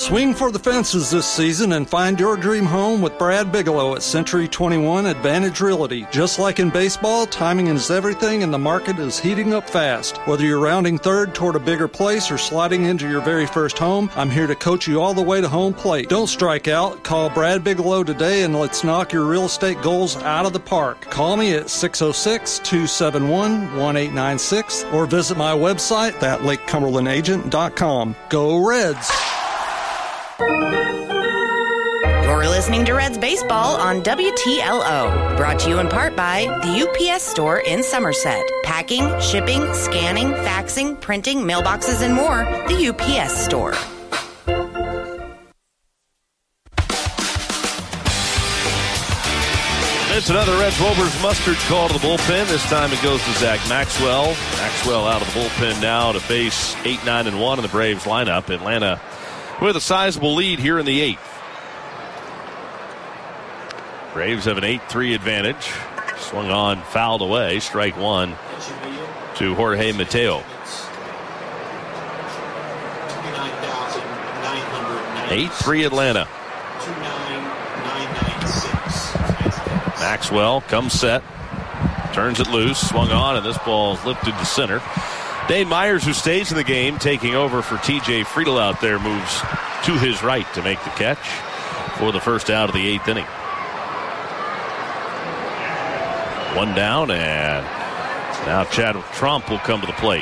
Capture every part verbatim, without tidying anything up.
Swing for the fences this season and find your dream home with Brad Bigelow at Century twenty-one Advantage Realty. Just like in baseball, timing is everything and the market is heating up fast. Whether you're rounding third toward a bigger place or sliding into your very first home, I'm here to coach you all the way to home plate. Don't strike out. Call Brad Bigelow today and let's knock your real estate goals out of the park. Call me at six oh six, two seven one, one eight nine six or visit my website at lake cumberland agent dot com. Go Reds! You're listening to Reds Baseball on W T L O. Brought to you in part by the U P S Store in Somerset. Packing, shipping, scanning, faxing, printing, mailboxes, and more. The U P S Store. It's another Reds Rover's Mustard call to the bullpen. This time it goes to Zach Maxwell. Maxwell out of the bullpen now to face eight nine and one in the Braves lineup. Atlanta with a sizable lead here in the eighth. Braves have an eight three advantage. Swung on, fouled away. Strike one to Jorge Mateo. eight three Atlanta. Maxwell comes set. Turns it loose. Swung on, and this ball is lifted to center. Dane Myers, who stays in the game, taking over for T J Friedel out there, moves to his right to make the catch for the first out of the eighth inning. One down, and now Chad Trump will come to the plate.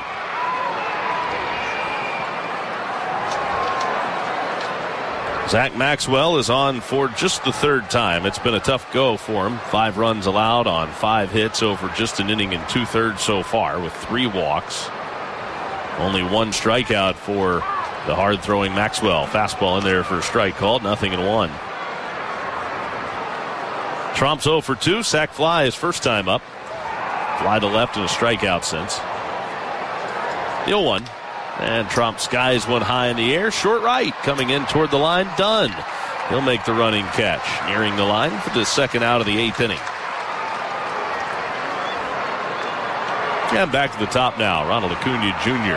Zach Maxwell is on for just the third time. It's been a tough go for him. Five runs allowed on five hits over just an inning and two-thirds so far with three walks. Only one strikeout for the hard-throwing Maxwell. Fastball in there for a strike called. Nothing in one. Trump's oh for two. Sac fly his first time up. Fly to left and a strikeout since. The oh one. And Trump skies one high in the air. Short right. Coming in toward the line. Done. He'll make the running catch. Nearing the line for the second out of the eighth inning. And back to the top now. Ronald Acuna Junior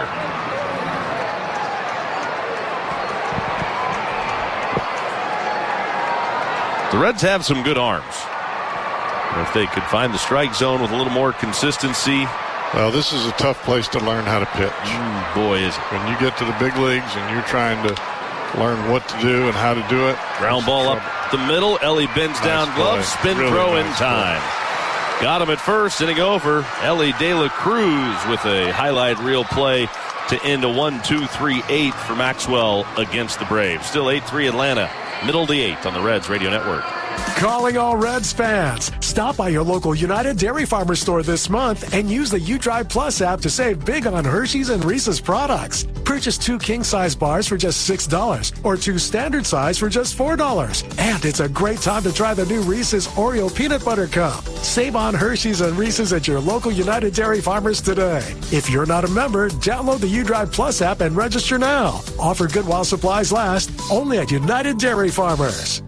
The Reds have some good arms. If they could find the strike zone with a little more consistency. Well, this is a tough place to learn how to pitch. Mm, boy, is it. When you get to the big leagues and you're trying to learn what to do and how to do it. Ground ball up the middle. Ellie bends nice down glove. Spin really throw nice in time. Play. Got him at first. Inning over. Ellie De La Cruz with a highlight reel play to end a one two three eight for Maxwell against the Braves. Still eight three Atlanta. Middle of the eighth on the Reds Radio Network. Calling all Reds fans. Stop by your local United Dairy Farmers store this month and use the UDrive Plus app to save big on Hershey's and Reese's products. Purchase two king-size bars for just six dollars or two standard size for just four dollars. And it's a great time to try the new Reese's Oreo Peanut Butter Cup. Save on Hershey's and Reese's at your local United Dairy Farmers today. If you're not a member, download the UDrive Plus app and register now. Offer good while supplies last, only at United Dairy Farmers.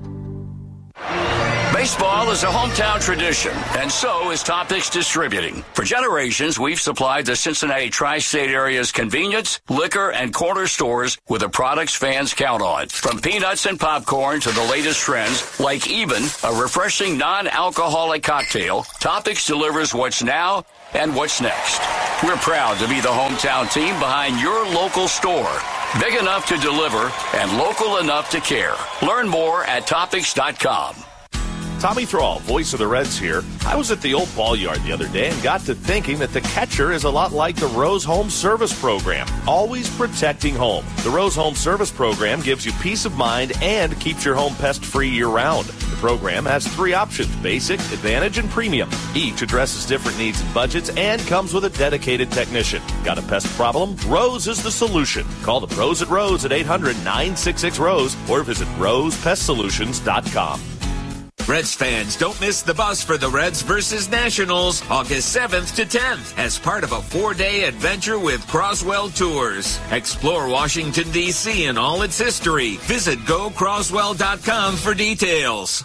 Baseball is a hometown tradition, and so is Topics Distributing. For generations, we've supplied the Cincinnati tri-state area's convenience, liquor, and corner stores with the products fans count on. From peanuts and popcorn to the latest trends, like even a refreshing non-alcoholic cocktail, Topics delivers what's now and what's next. We're proud to be the hometown team behind your local store. Big enough to deliver and local enough to care. Learn more at topics dot com. Tommy Thrall, voice of the Reds here. I was at the old ball yard the other day and got to thinking that the catcher is a lot like the Rose Home Service Program, always protecting home. The Rose Home Service Program gives you peace of mind and keeps your home pest-free year-round. The program has three options, basic, advantage, and premium. Each addresses different needs and budgets and comes with a dedicated technician. Got a pest problem? Rose is the solution. Call the pros at Rose at eight hundred, nine six six, ROSE or visit rose pest solutions dot com. Reds fans, don't miss the bus for the Reds versus Nationals August seventh to tenth as part of a four-day adventure with Croswell Tours. Explore Washington, D C and all its history. Visit go croswell dot com for details.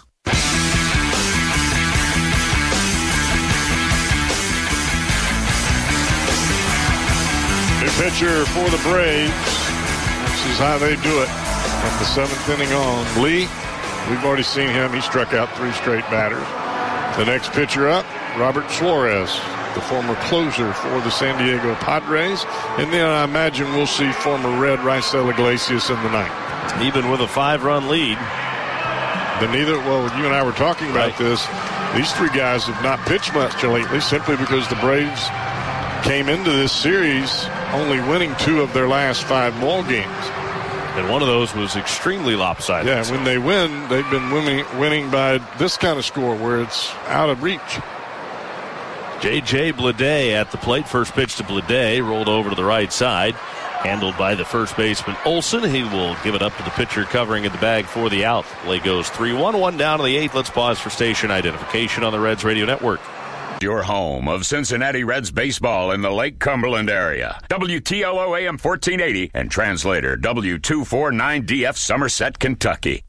New pitcher for the Braves. This is how they do it. from the seventh inning on. Lee, we've already seen him. He struck out three straight batters. The next pitcher up, Robert Suarez, the former closer for the San Diego Padres. And then I imagine we'll see former Red Raisel Iglesias in the ninth. Even with a five-run lead. But neither, well, you and I were talking about Right. this. These three guys have not pitched much lately simply because the Braves came into this series only winning two of their last five ball games. And one of those was extremely lopsided. Yeah, when they win, they've been winning, winning by this kind of score where it's out of reach. J J Bleday at the plate. First pitch to Bleday, rolled over to the right side. Handled by the first baseman Olson. He will give it up to the pitcher covering in the bag for the out. Play goes three one, one down to the eighth. Let's pause for station identification on the Reds Radio Network. Your home of Cincinnati Reds baseball in the Lake Cumberland area. W T L O A M fourteen eighty and translator W two forty-nine D F Somerset, Kentucky.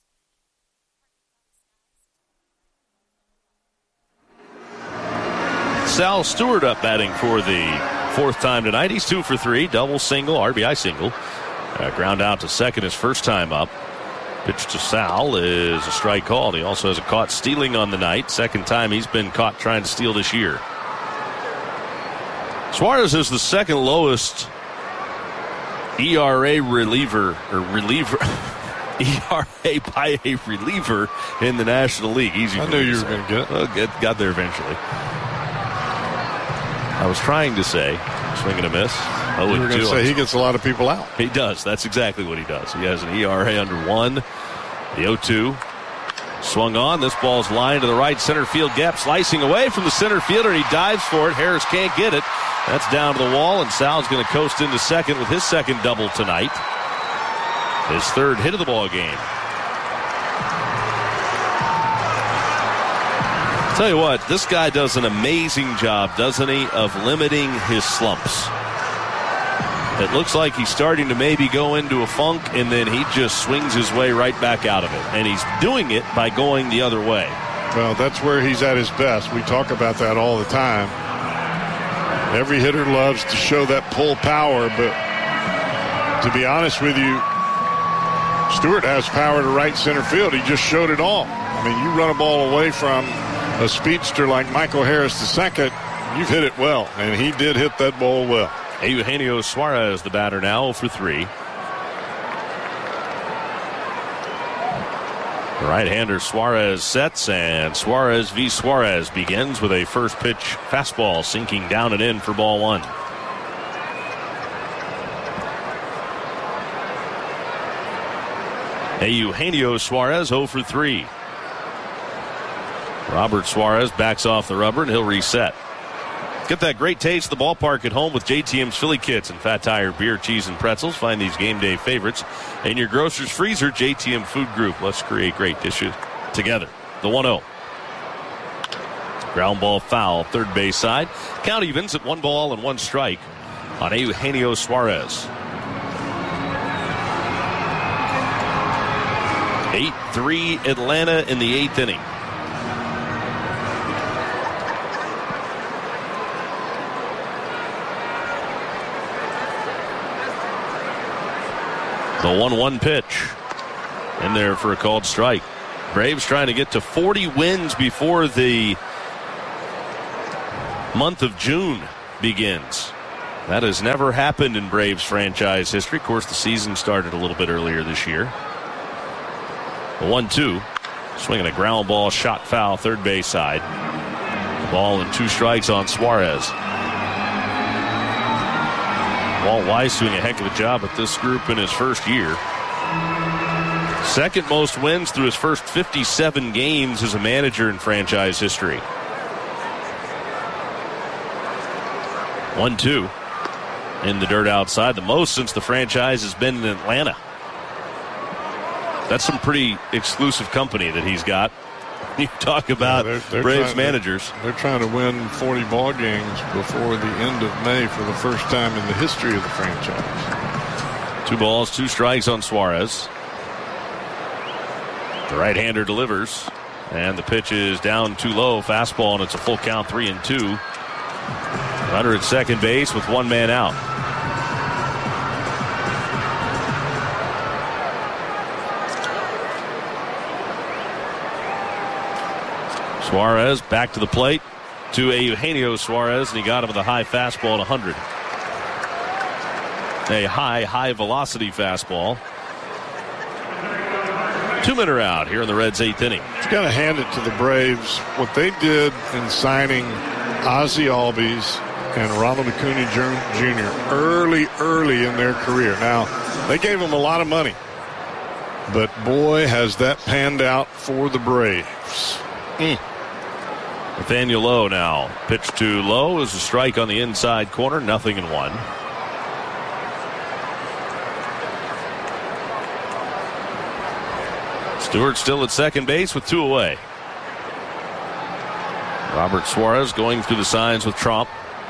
Sal Stewart up batting for the fourth time tonight. He's two for three, double single, R B I single. Uh, ground out to second his first time up. Pitch to Sal is a strike called. He also has a caught stealing on the night. Second time he's been caught trying to steal this year. Suarez is the second lowest E R A reliever or reliever E R A by a reliever in the National League. Easy. I knew you were going to get it. Well, get, got there eventually. I was trying to say, swing and a miss. Oh, you were going to say he gets a lot of people out. He does. That's exactly what he does. He has an E R A under one. The oh two swung on. This ball's lined to the right center field gap, slicing away from the center fielder, and he dives for it. Harris can't get it. That's down to the wall, and Sal's going to coast into second with his second double tonight. His third hit of the ball game. Tell you what, this guy does an amazing job, doesn't he, of limiting his slumps. It looks like he's starting to maybe go into a funk, and then he just swings his way right back out of it. And he's doing it by going the other way. Well, that's where he's at his best. We talk about that all the time. Every hitter loves to show that pull power, but to be honest with you, Stewart has power to right center field. He just showed it all. I mean, you run a ball away from a speedster like Michael Harris the second, you've hit it well, and he did hit that ball well. Eugenio Suarez, the batter now, oh for three. The right-hander Suarez sets, and Suarez v. Suarez begins with a first pitch fastball sinking down and in for ball one. Eugenio Suarez oh for three. Robert Suarez backs off the rubber, and he'll reset. Get that great taste of the ballpark at home with J T M's Philly Kits and Fat Tire beer, cheese, and pretzels. Find these game day favorites in your grocer's freezer. J T M Food Group. Let's create great dishes together. The one oh. Ground ball foul, third base side. Count evens at one ball and one strike on Eugenio Suarez. eight three Atlanta in the eighth inning. The one one pitch in there for a called strike. Braves trying to get to forty wins before the month of June begins. That has never happened in Braves franchise history. Of course, the season started a little bit earlier this year. The one two. Swinging a ground ball, shot foul, third base side. Ball and two strikes on Suarez. Walt Weiss doing a heck of a job at this group in his first year. Second most wins through his first fifty-seven games as a manager in franchise history. one two in the dirt outside. The most since the franchise has been in Atlanta. That's some pretty exclusive company that he's got. You talk about yeah, they're, they're Braves trying, managers. They're, they're trying to win forty ball games before the end of May for the first time in the history of the franchise. Two balls, two strikes on Suarez. The right-hander delivers, and the pitch is down too low. Fastball, and it's a full count, three and two. Runner at second base with one man out. Suarez back to the plate to Eugenio Suarez, and he got him with a high fastball at one hundred. A high, high velocity fastball. Two men are out here in the Reds' eighth inning. You got to hand it to the Braves. What they did in signing Ozzie Albies and Ronald Acuna Junior early, early in their career. Now, they gave them a lot of money. But, boy, has that panned out for the Braves. Mm. Nathaniel Lowe now. Pitch to Lowe is a strike on the inside corner. Nothing in one. Stewart still at second base with two away. Robert Suarez going through the signs with Trump.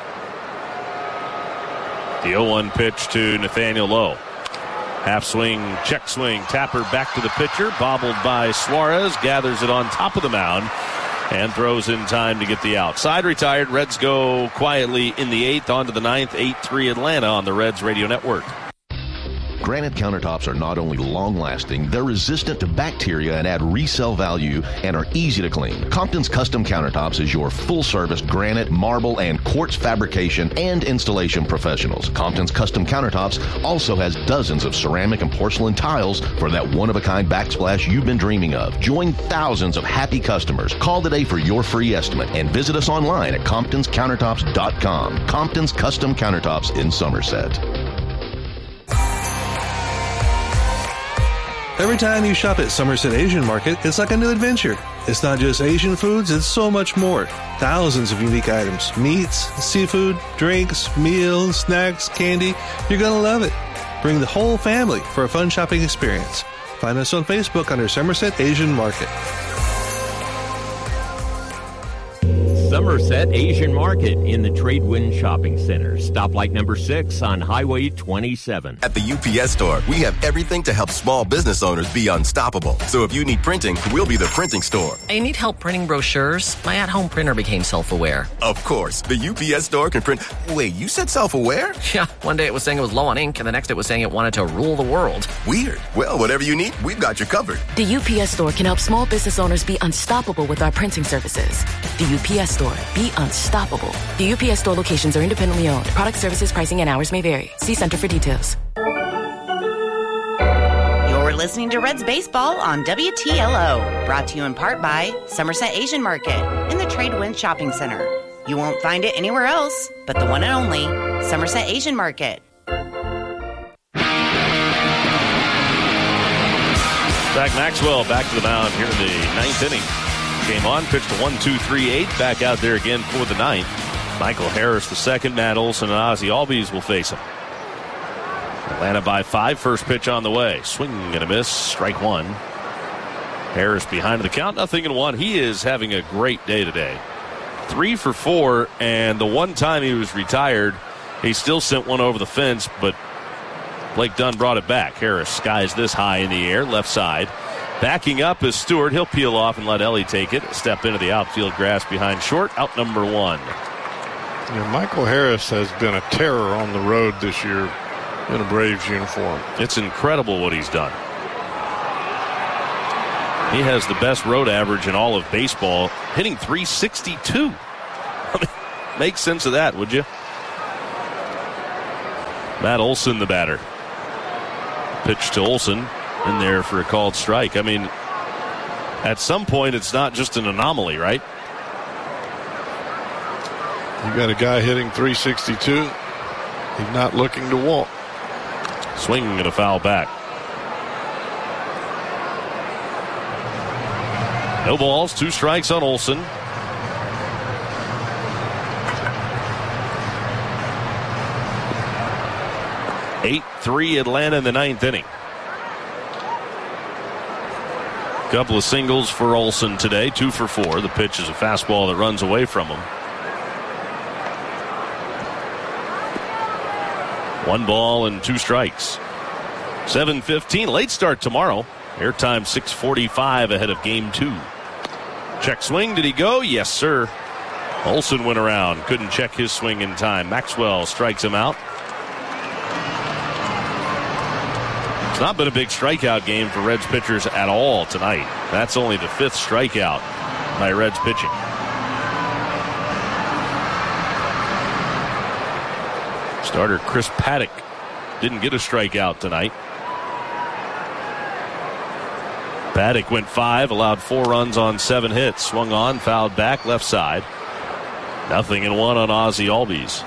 The oh one pitch to Nathaniel Lowe. Half swing, check swing, Tapper back to the pitcher, bobbled by Suarez, gathers it on top of the mound, and throws in time to get the out. Side retired, Reds go quietly in the eighth, on to the ninth, eight three Atlanta on the Reds Radio Network. Granite countertops are not only long-lasting, they're resistant to bacteria and add resale value and are easy to clean. Compton's Custom Countertops is your full-service granite, marble, and quartz fabrication and installation professionals. Compton's Custom Countertops also has dozens of ceramic and porcelain tiles for that one-of-a-kind backsplash you've been dreaming of. Join thousands of happy customers. Call today for your free estimate and visit us online at comptons countertops dot com. Compton's Custom Countertops in Somerset. Every time you shop at Somerset Asian Market, it's like a new adventure. It's not just Asian foods, it's so much more. Thousands of unique items, meats, seafood, drinks, meals, snacks, candy. You're going to love it. Bring the whole family for a fun shopping experience. Find us on Facebook under Somerset Asian Market. Somerset Asian Market in the Tradewind Shopping Center. Stoplight number six on Highway twenty-seven. At the U P S store, we have everything to help small business owners be unstoppable. So if you need printing, we'll be the printing store. I need help printing brochures. My at-home printer became self-aware. Of course. The U P S store can print... Wait, you said self-aware? Yeah. One day it was saying it was low on ink, and the next it was saying it wanted to rule the world. Weird. Well, whatever you need, we've got you covered. The U P S store can help small business owners be unstoppable with our printing services. The U P S store. Be unstoppable. The U P S store locations are independently owned. Product, services, pricing, and hours may vary. See Center for details. You're listening to Reds Baseball on W T L O. Brought to you in part by Somerset Asian Market in the Tradewind Shopping Center. You won't find it anywhere else but the one and only Somerset Asian Market. Zach Maxwell back to the mound here in the ninth inning. Game on, pitched to one, two, three, eight. Back out there again for the ninth. Michael Harris, the second. Matt Olson and Ozzie Albies will face him. Atlanta by five. First pitch on the way. Swing and a miss. Strike one. Harris behind the count. Nothing in one. He is having a great day today. Three for four, and the one time he was retired, he still sent one over the fence, but Blake Dunn brought it back. Harris skies this high in the air, left side. Backing up is Stewart. He'll peel off and let Ellie take it. Step into the outfield grass behind short. Out number one. Yeah, Michael Harris has been a terror on the road this year in a Braves uniform. It's incredible what he's done. He has the best road average in all of baseball, hitting three sixty-two. I mean, make sense of that, would you? Matt Olson, the batter. Pitch to Olson. In there for a called strike. I mean, at some point, it's not just an anomaly, right? You got a guy hitting three sixty-two. He's not looking to walk. Swing and a foul back. No balls, two strikes on Olson. eight three Atlanta in the ninth inning. Couple of singles for Olson today, two for four. The pitch is a fastball that runs away from him. One ball and two strikes. seven fifteen, late start tomorrow. Airtime six forty-five ahead of game two. Check swing, did he go? Yes, sir. Olson went around, couldn't check his swing in time. Maxwell strikes him out. It's not been a big strikeout game for Reds pitchers at all tonight. That's only the fifth strikeout by Reds pitching. Starter Chris Paddock didn't get a strikeout tonight. Paddock went five, allowed four runs on seven hits. Swung on, fouled back, left side. Nothing in one on Ozzie Albies.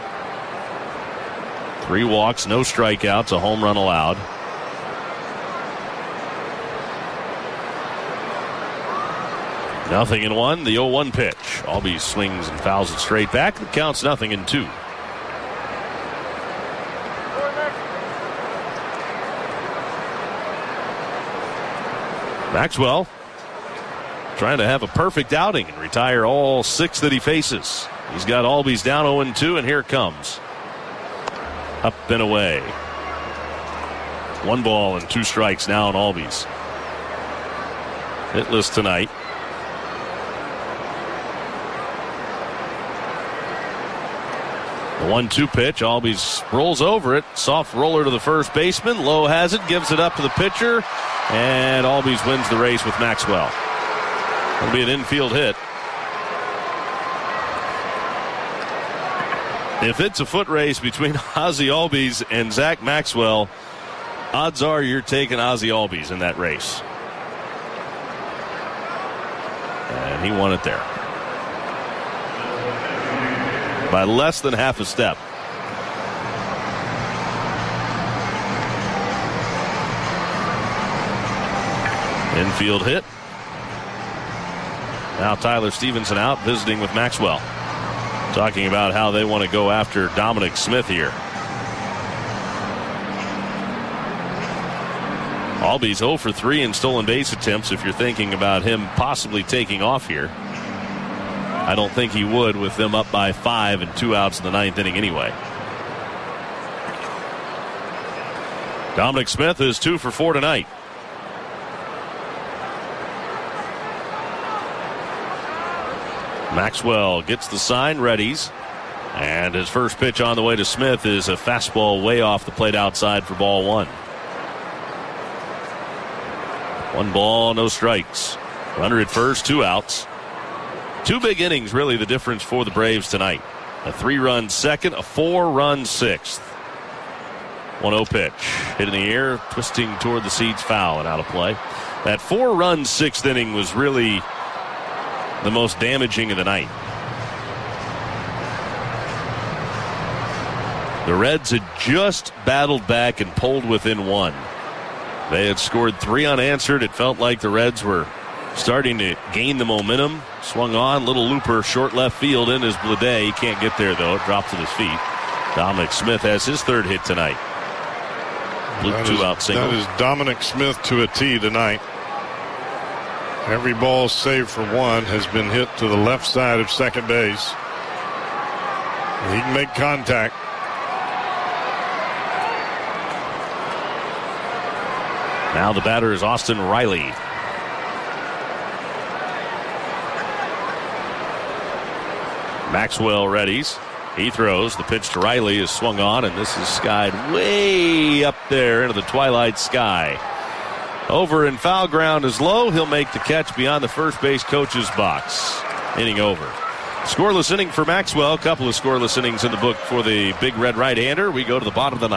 Three walks, no strikeouts, a home run allowed. Nothing in one, the oh one pitch. Albies swings and fouls it straight back. It counts nothing in two. Maxwell trying to have a perfect outing and retire all six that he faces. He's got Albies down oh two, and here it comes. Up and away. One ball and two strikes now on Albies. Hitless tonight. The one two pitch. Albies rolls over it. Soft roller to the first baseman. Lowe has it. Gives it up to the pitcher. And Albies wins the race with Maxwell. It'll be an infield hit. If it's a foot race between Ozzie Albies and Zach Maxwell, odds are you're taking Ozzie Albies in that race. And he won it there. By less than half a step. Infield hit. Now Tyler Stevenson out, visiting with Maxwell. Talking about how they want to go after Dominic Smith here. Albies oh for three in stolen base attempts if you're thinking about him possibly taking off here. I don't think he would with them up by five and two outs in the ninth inning anyway. Dominic Smith is two for four tonight. Maxwell gets the sign, readies. And his first pitch on the way to Smith is a fastball way off the plate outside for ball one. One ball, no strikes. Runner at first, two outs. Two big innings, really, the difference for the Braves tonight. A three-run second, a four-run sixth. one oh pitch. Hit in the air, twisting toward the seats, foul and out of play. That four-run sixth inning was really the most damaging of the night. The Reds had just battled back and pulled within one. They had scored three unanswered. It felt like the Reds were starting to gain the momentum. Swung on, little looper, short left field in is Bleday. He can't get there, though. It drops at his feet. Dominic Smith has his third hit tonight. Blue two-out single. That is Dominic Smith to a tee tonight. Every ball save for one has been hit to the left side of second base. He can make contact. Now the batter is Austin Riley. Maxwell readies. He throws. The pitch to Riley is swung on, and this is skied way up there into the twilight sky. Over in foul ground is Lowe. He'll make the catch beyond the first base coach's box. Inning over. Scoreless inning for Maxwell. A couple of scoreless innings in the book for the big red right-hander. We go to the bottom of the ninth.